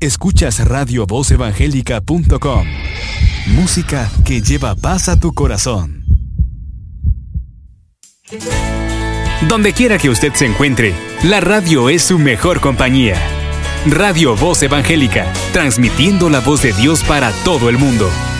Escuchas radiovozevangélica.com. Música que lleva paz a tu corazón. Donde quiera que usted se encuentre, la radio es su mejor compañía. Radio Voz Evangélica, transmitiendo la voz de Dios para todo el mundo.